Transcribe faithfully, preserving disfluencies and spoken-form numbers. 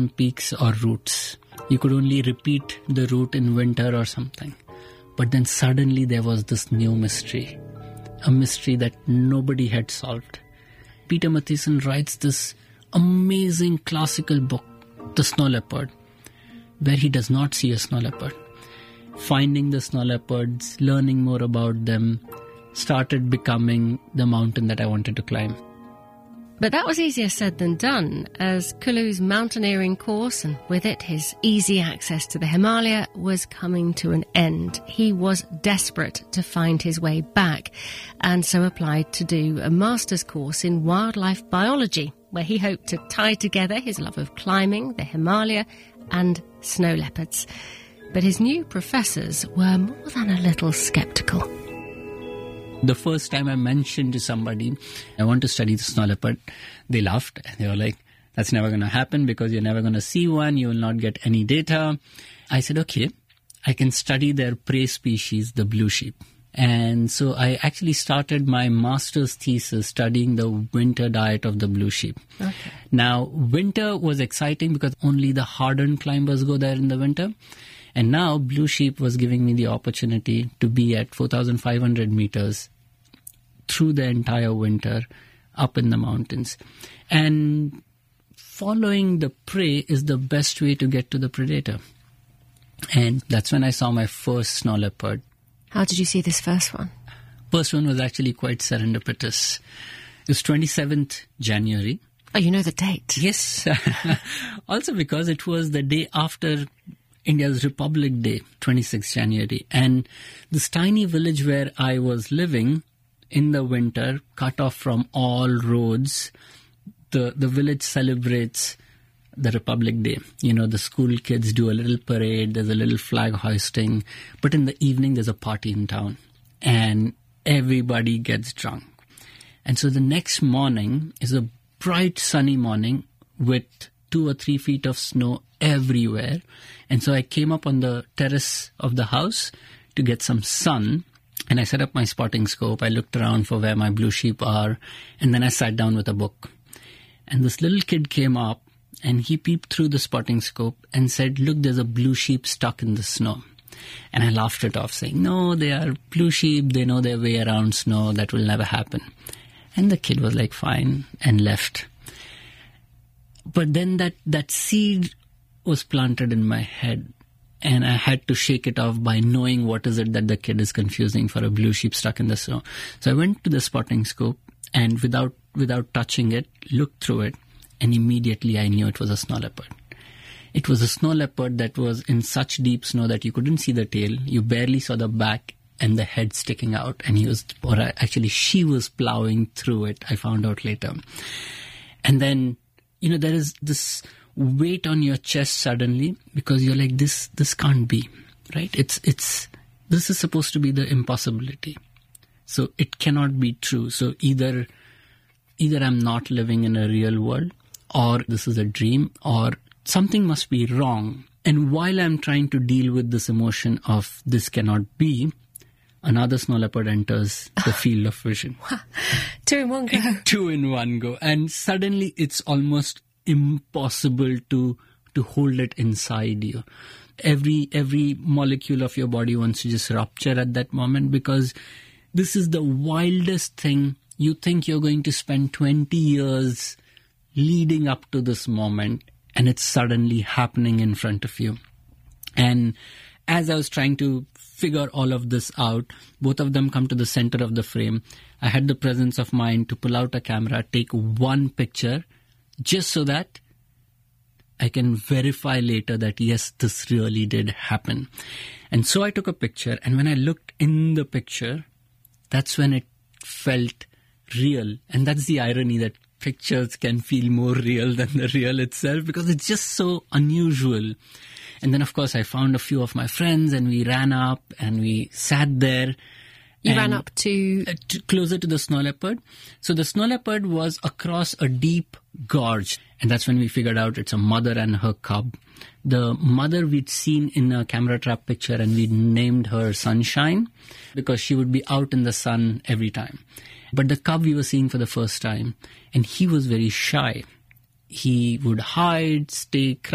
climb peaks or routes. You could only repeat the route in winter or something. But then suddenly there was this new mystery, a mystery that nobody had solved. Peter Matthiessen writes this amazing classical book, The Snow Leopard, where he does not see a snow leopard. Finding the snow leopards, learning more about them, started becoming the mountain that I wanted to climb. But that was easier said than done, as Kulu's mountaineering course, and with it his easy access to the Himalaya, was coming to an end. He was desperate to find his way back, and so applied to do a master's course in wildlife biology, where he hoped to tie together his love of climbing, the Himalaya, and snow leopards. But his new professors were more than a little sceptical. The first time I mentioned to somebody, I want to study the snow leopard, they laughed and they were like, that's never going to happen because you're never going to see one, you will not get any data. I said, okay, I can study their prey species, the blue sheep. And so I actually started my master's thesis studying the winter diet of the blue sheep. Okay. Now, winter was exciting because only the hardened climbers go there in the winter. And now blue sheep was giving me the opportunity to be at four thousand five hundred meters through the entire winter up in the mountains. And following the prey is the best way to get to the predator. And that's when I saw my first snow leopard. How did you see this first one? First one was actually quite serendipitous. It was twenty-seventh January. Oh, you know the date. Yes. Also because it was the day after India's Republic Day, twenty-sixth January. And this tiny village where I was living in the winter, cut off from all roads, the, the village celebrates the Republic Day. You know, the school kids do a little parade, there's a little flag hoisting, but in the evening there's a party in town and everybody gets drunk. And so the next morning is a bright sunny morning with two or three feet of snow everywhere. And so I came up on the terrace of the house to get some sun, and I set up my spotting scope. I looked around for where my blue sheep are, and then I sat down with a book. And this little kid came up and he peeped through the spotting scope and said, look, there's a blue sheep stuck in the snow. And I laughed it off, saying, no, they are blue sheep, they know their way around snow, that will never happen. And the kid was like, fine, and left. But then that, that seed was planted in my head, and I had to shake it off by knowing what is it that the kid is confusing for a blue sheep stuck in the snow. So I went to the spotting scope and without without touching it, looked through it, and immediately I knew it was a snow leopard. It was a snow leopard that was in such deep snow that you couldn't see the tail, you barely saw the back and the head sticking out, and he was, or actually she was plowing through it, I found out later. And then, you know, there is this weight on your chest suddenly because you're like, this this can't be, right? It's it's this is supposed to be the impossibility, so it cannot be true. So either either I'm not living in a real world, or this is a dream, or something must be wrong. And while I'm trying to deal with this emotion of this cannot be, another snow leopard enters the field of vision. Two in one go. Two in one go. And suddenly it's almost impossible to to hold it inside you. Every every molecule of your body wants to just rupture at that moment, because this is the wildest thing. You think you're going to spend twenty years leading up to this moment, and it's suddenly happening in front of you. And as I was trying to figure all of this out, both of them come to the center of the frame. I had the presence of mind to pull out a camera, take one picture, just so that I can verify later that, yes, this really did happen. And so I took a picture, and when I looked in the picture, that's when it felt real. And that's the irony, that pictures can feel more real than the real itself, because it's just so unusual. And then, of course, I found a few of my friends, and we ran up and we sat there. You ran up to... Uh, to... Closer to the snow leopard. So the snow leopard was across a deep gorge. And that's when we figured out it's a mother and her cub. The mother we'd seen in a camera trap picture, and we named her Sunshine because she would be out in the sun every time. But the cub we were seeing for the first time, and he was very shy. He would hide, stay